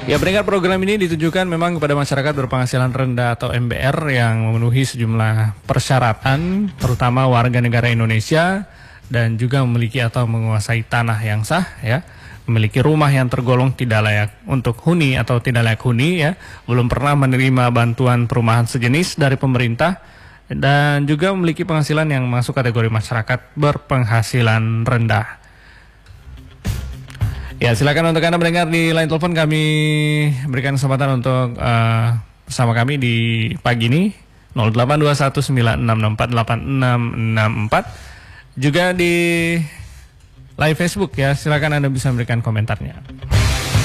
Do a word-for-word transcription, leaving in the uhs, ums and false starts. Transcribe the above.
Ya, pendengar, program ini ditujukan memang kepada masyarakat berpenghasilan rendah atau M B R yang memenuhi sejumlah persyaratan, terutama warga negara Indonesia dan juga memiliki atau menguasai tanah yang sah, ya, memiliki rumah yang tergolong tidak layak untuk huni atau tidak layak huni, ya, belum pernah menerima bantuan perumahan sejenis dari pemerintah, dan juga memiliki penghasilan yang masuk kategori masyarakat berpenghasilan rendah. Ya, silakan untuk Anda mendengar di line telepon, kami berikan kesempatan untuk uh, bersama kami di pagi ini nol delapan dua satu sembilan enam enam empat delapan enam enam empat. Juga di live Facebook, ya, silakan Anda bisa memberikan komentarnya.